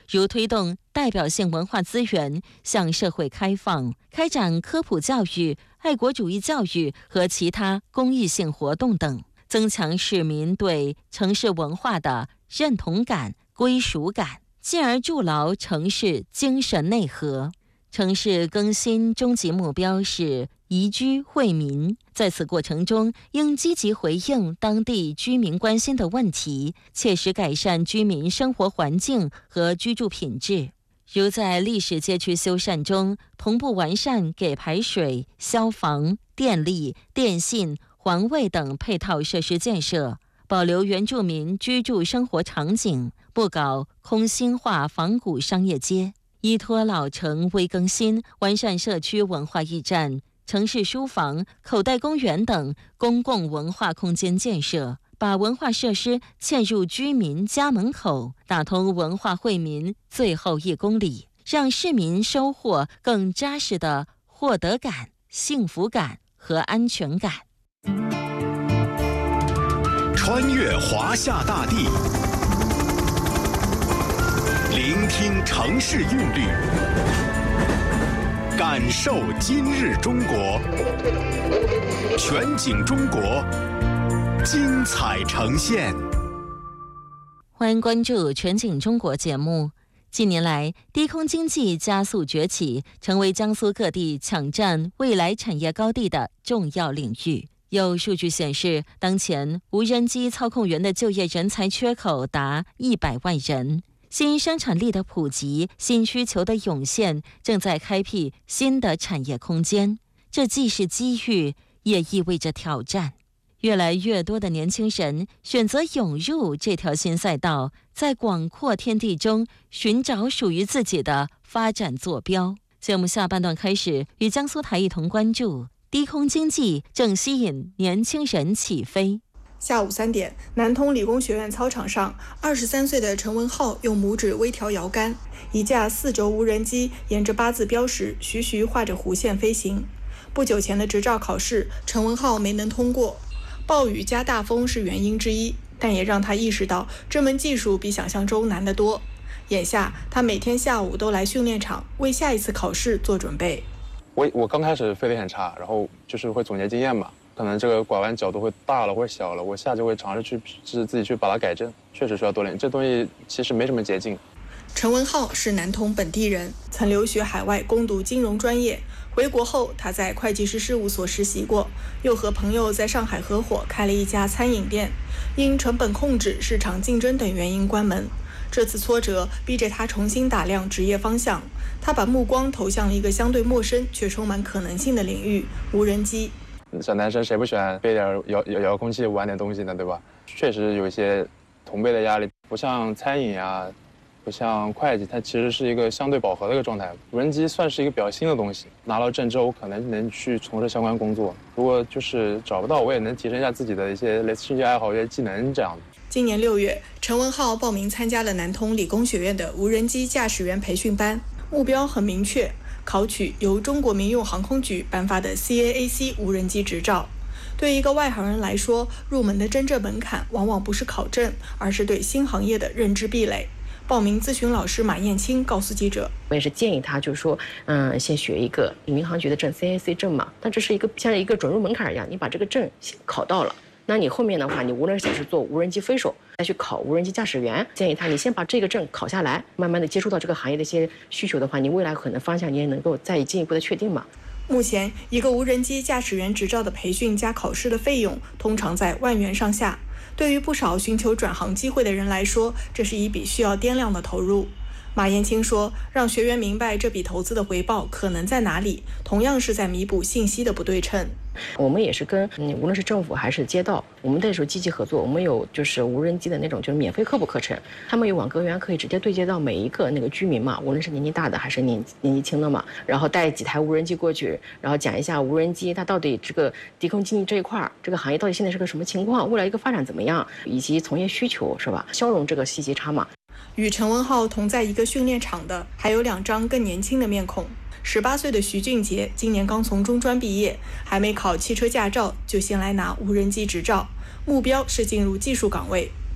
如推动代表性文化资源向社会开放，开展科普教育、爱国主义教育和其他公益性活动等，增强市民对城市文化的认同感、归属感，进而筑牢城市精神内核。城市更新终极目标是宜居惠民，在此过程中应积极回应当地居民关心的问题，切实改善居民生活环境和居住品质。如在历史街区修缮中同步完善给排水、消防、电力、电信、环卫等配套设施建设，保留原住民居住生活场景，不搞空心化仿古商业街，依托老城微更新，完善社区文化驿站、城市书房、口袋公园等公共文化空间建设，把文化设施嵌入居民家门口，打通文化惠民最后1公里，让市民收获更扎实的获得感、幸福感和安全感。 穿越华夏大地，聆听城市韵律，感受今日中国，全景中国，精彩呈现。 欢迎关注全景中国节目。近年来，低空经济加速崛起，成为江苏各地抢占未来产业高地的重要领域。有数据显示，当前无人机操控员的就业人才缺口达100万人。新生产力的普及、新需求的涌现，正在开辟新的产业空间。这既是机遇，也意味着挑战。越来越多的年轻人选择涌入这条新赛道，在广阔天地中寻找属于自己的发展坐标。节目下半段开始，与江苏台一同关注低空经济正吸引年轻人起飞。 下午3点，南通理工学院操场上，23岁的陈文浩用拇指微调摇杆，一架4轴无人机沿着8字标识徐徐画着弧线飞行。不久前的执照考试，陈文浩没能通过。暴雨加大风是原因之一，但也让他意识到这门技术比想象中难得多。眼下，他每天下午都来训练场，为下一次考试做准备。 我刚开始飞得很差，然后就是会总结经验嘛，可能这个拐弯角度会大了或者小了，我下就会尝试去自己去把它改正，确实需要多练。这东西其实没什么捷径。 陈文浩是南通本地人，曾留学海外攻读金融专业。回国后，他在会计师事务所实习过，又和朋友在上海合伙开了一家餐饮店，因成本控制、市场竞争等原因关门。这次挫折逼着他重新打量职业方向，他把目光投向了一个相对陌生却充满可能性的领域——无人机。 小男生谁不喜欢背点遥控器玩点东西呢，对吧？确实有一些同辈的压力，不像餐饮啊，不像会计，它其实是一个相对饱和的一个状态。无人机算是一个比较新的东西，拿到证之后，我可能能去从事相关工作。如果就是找不到，我也能提升一下自己的一些类似兴趣爱好、一些技能这样。 今年6月，陈文浩报名参加了南通理工学院的无人机驾驶员培训班，目标很明确，考取由中国民用航空局颁发的 CAAC 无人机执照。对一个外行人来说，入门的真正门槛往往不是考证，而是对新行业的认知壁垒。报名咨询老师马艳青告诉记者， 我也是建议他，就是说，先学一个民航局的证 CAAC 证嘛，但这是像一个准入门槛一样，你把这个证考到了，那你后面的话，你无论是做无人机飞手，再去考无人机驾驶员，建议他你先把这个证考下来，慢慢的接触到这个行业的一些需求的话，你未来可能方向你也能够再进一步的确定嘛。 目前，一个无人机驾驶员执照的培训加考试的费用，通常在1万元上下。对于不少寻求转行机会的人来说，这是一笔需要掂量的投入。马艳青说，让学员明白这笔投资的回报可能在哪里，同样是在弥补信息的不对称。 我们也是跟无论是政府还是街道，我们那时候积极合作，我们有就是无人机的那种就是免费科普课程，他们有网格员可以直接对接到每一个那个居民嘛，无论是年纪大的还是年纪轻的嘛，然后带几台无人机过去，然后讲一下无人机它到底这个低空经济这一块这个行业到底现在是个什么情况，未来一个发展怎么样，以及从业需求是吧，消融这个信息差嘛。 与陈文浩同在一个训练场的还有2张更年轻的面孔。18岁的徐俊杰今年刚从中专毕业，还没考汽车驾照就先来拿无人机执照，目标是进入技术岗位。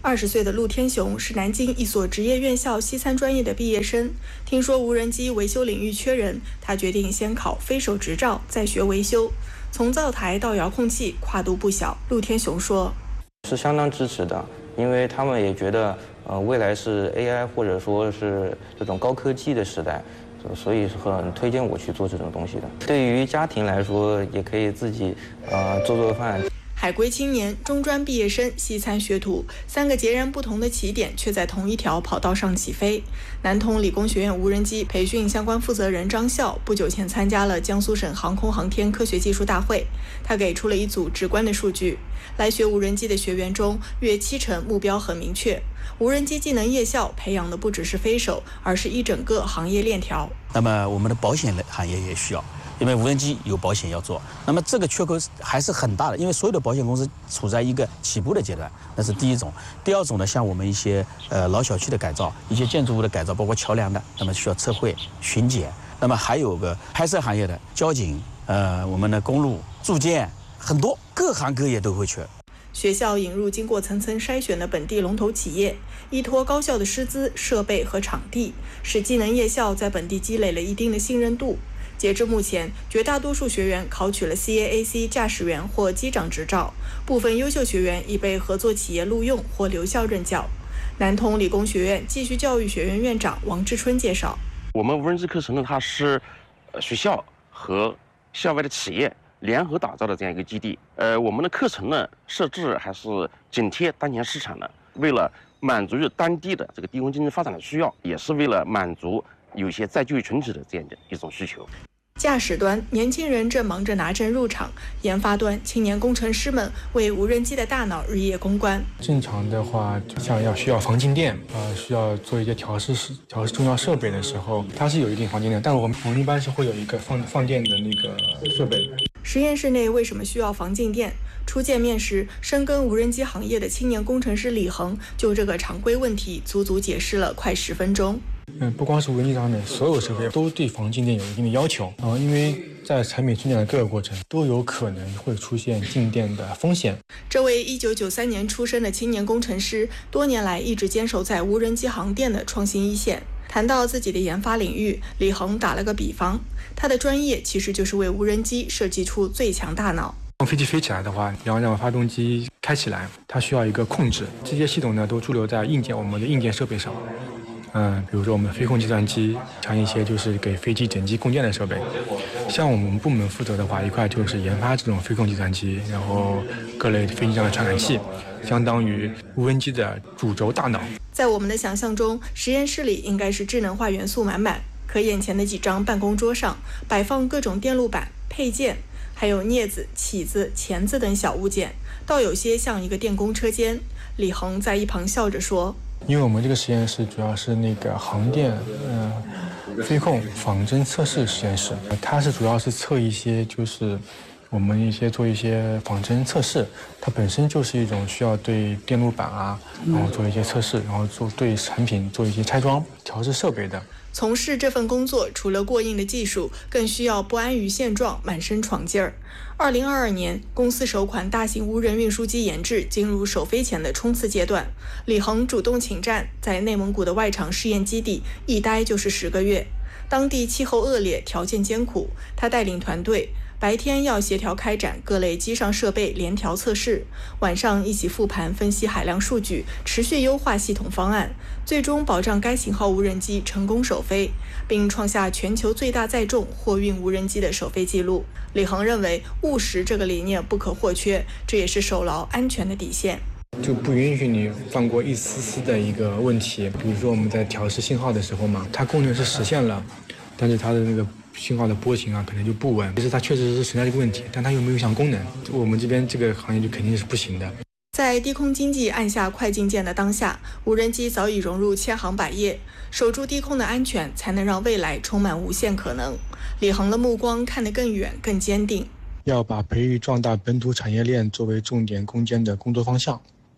20岁的陆天雄是南京一所职业院校西餐专业的毕业生，听说无人机维修领域缺人，他决定先考飞手执照，再学维修。从灶台到遥控器，跨度不小。陆天雄说：“ 是相当支持的，因为他们也觉得，未来是 AI 或者说是这种高科技的时代，所以是很推荐我去做这种东西的。对于家庭来说，也可以自己做做饭。” 海归青年、中专毕业生、西餐学徒，3个截然不同的起点，却在同一条跑道上起飞。南通理工学院无人机培训相关负责人张笑不久前参加了江苏省航空航天科学技术大会，他给出了一组直观的数据：来学无人机的学员中，约70%目标很明确。无人机技能夜校培养的不只是飞手，而是一整个行业链条。 那么我们的保险行业也需要。因为无人机有保险要做，那么这个缺口还是很大的，因为所有的保险公司处在一个起步的阶段，那是第一种。第二种呢，像我们一些老小区的改造、一些建筑物的改造，包括桥梁的，那么需要测绘、巡检。那么还有个拍摄行业的交警，我们的公路、住建，很多各行各业都会缺。 学校引入经过层层筛选的本地龙头企业，依托高校的师资、设备和场地，使技能夜校在本地积累了一定的信任度。截至目前，绝大多数学员考取了 CAAC 驾驶员或机长执照，部分优秀学员已被合作企业录用或留校任教。南通理工学院继续教育学院院长王志春介绍， 我们无人机课程呢，它是学校和校外的企业联合打造的这样一个基地。我们的课程呢设置还是紧贴当前市场的，为了满足当地的这个低空经济发展的需要，也是为了满足有些在就业群体的这样的一种需求。 驾驶端，年轻人正忙着拿证入场；研发端，青年工程师们为无人机的大脑日夜攻关。 正常的话，像需要防静电，需要做一些调试重要设备的时候，它是有一定防静电，但我们一般是会有一个放电的那个设备。 实验室内为什么需要防静电？初见面时，深耕无人机行业的青年工程师李恒就这个常规问题足足解释了快10分钟。 不光是无人机上面所有设备都对防静电有一定的要求因为在产品生产的各个过程都有可能会出现静电的风险。 这位1993年出生的青年工程师，多年来一直坚守在无人机航电的创新一线。谈到自己的研发领域，李恒打了个比方，他的专业其实就是为无人机设计出最强大脑。 让飞机飞起来的话，然后让发动机开起来，它需要一个控制，这些系统呢都驻留在我们的硬件设备上。比如说我们的飞控计算机，像一些就是给飞机整机供电的设备。像我们部门负责的话，一块就是研发这种飞控计算机，然后各类飞机上的传感器，相当于无人机的主轴大脑。 在我们的想象中，实验室里应该是智能化元素满满，可眼前的几张办公桌上摆放各种电路板、配件，还有镊子、起子、钳子等小物件，倒有些像一个电工车间。李恒在一旁笑着说， 因为我们这个实验室主要是那个航电飞控仿真测试实验室，它是主要是测一些就是我们做一些仿真测试，它本身就是一种需要对电路板然后做一些测试，然后对产品做一些拆装调试设备的。 从事这份工作，除了过硬的技术，更需要不安于现状，满身闯劲儿。2022年，公司首款大型无人运输机研制进入首飞前的冲刺阶段。李恒主动请战，在内蒙古的外场试验基地一待就是10个月。当地气候恶劣，条件艰苦，他带领团队白天要协调开展各类机上设备联调测试，晚上一起复盘分析海量数据，持续优化系统方案，最终保障该型号无人机成功首飞，并创下全球最大载重货运无人机的首飞记录。李恒认为务实这个理念不可或缺，这也是守牢安全的底线。 就不允许你放过一丝丝的一个问题，比如说我们在调试信号的时候嘛，它功能是实现了，但是它的那个信号的波形可能就不稳，其实它确实是存在这个问题，但它又没有项功能，我们这边这个行业就肯定是不行的。 在低空经济按下快进键的当下，无人机早已融入千行百业，守住低空的安全，才能让未来充满无限可能。李恒的目光看得更远更坚定， 要把培育壮大本土产业链作为重点攻坚的工作方向，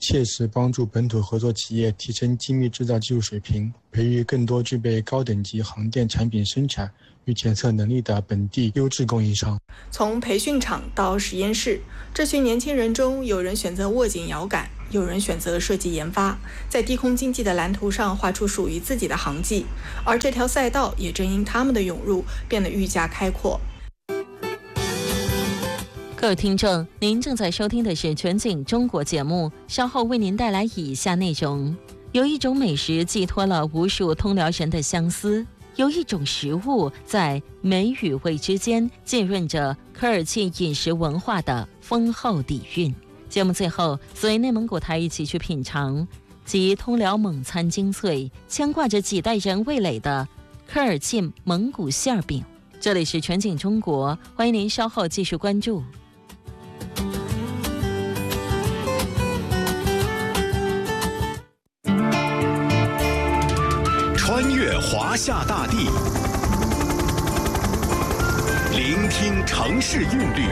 切实帮助本土合作企业提升精密制造技术水平，培育更多具备高等级航电产品生产与检测能力的本地优质供应商。 从培训场到实验室，这群年轻人中，有人选择握紧摇杆，有人选择设计研发，在低空经济的蓝图上画出属于自己的航迹，而这条赛道也正因他们的涌入变得愈加开阔。 各位听众，您正在收听的是全景中国节目，稍后为您带来以下内容。有一种美食寄托了无数通辽人的相思，有一种食物在美与味之间浸润着科尔沁饮食文化的丰厚底蕴。节目最后，随内蒙古台一起去品尝集通辽蒙餐精粹，牵挂着几代人味蕾的科尔沁蒙古馅饼。这里是全景中国，欢迎您稍后继续关注。 穿越华夏大地，聆听城市韵律，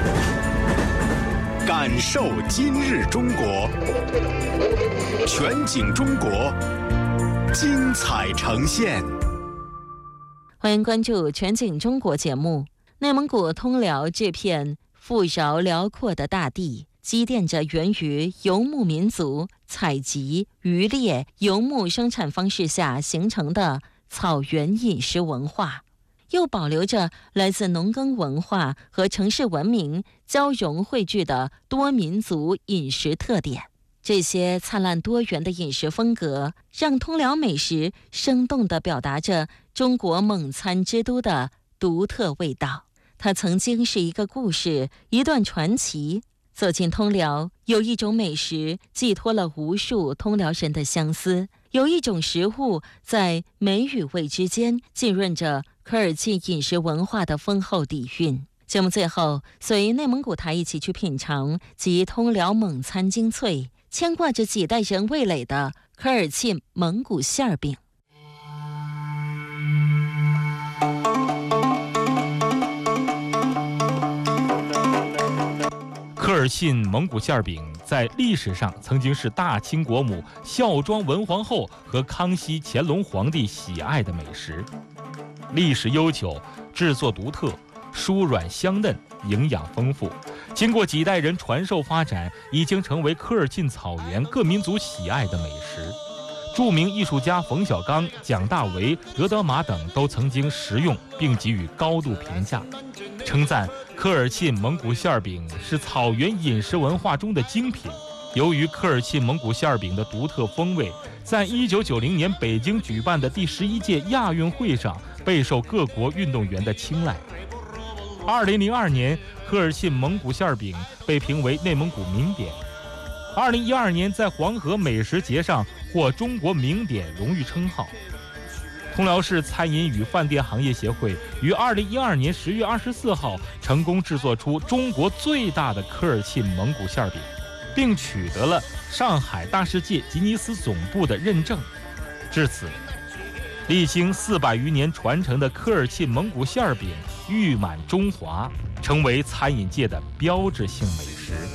感受今日中国。全景中国，精彩呈现。 欢迎关注全景中国节目。内蒙古通辽这片富饶辽阔的大地，积淀着源于游牧民族采集、渔猎、游牧生产方式下形成的草原饮食文化，又保留着来自农耕文化和城市文明交融汇聚的多民族饮食特点。这些灿烂多元的饮食风格，让通辽美食生动地表达着中国蒙餐之都的独特味道。它曾经是一个故事，一段传奇。走进通辽，有一种美食寄托了无数通辽人的相思，有一种食物在美与味之间浸润着科尔沁饮食文化的丰厚底蕴。节目最后，随内蒙古台一起去品尝集通辽蒙餐精粹，牵挂着几代人味蕾的科尔沁蒙古馅饼。 科尔沁蒙古馅饼在历史上曾经是大清国母孝庄文皇后和康熙、乾隆皇帝喜爱的美食，历史悠久，制作独特，酥软香嫩，营养丰富。经过几代人传授发展，已经成为科尔沁草原各民族喜爱的美食。著名艺术家冯小刚、蒋大为、德德玛等都曾经食用并给予高度评价，称赞科尔沁蒙古馅饼是草原饮食文化中的精品。由于科尔沁蒙古馅饼的独特风味，在1990年北京举办的第11届亚运会上备受各国运动员的青睐。2002年，科尔沁蒙古馅饼被评为内蒙古名点。2012年，在黄河美食节上获中国名点荣誉称号。通辽市餐饮与饭店行业协会于2012年10月24号成功制作出中国最大的科尔沁蒙古馅饼，并取得了上海大世界吉尼斯总部的认证。至此，历经400余年传承的科尔沁蒙古馅饼誉满中华，成为餐饮界的标志性美食。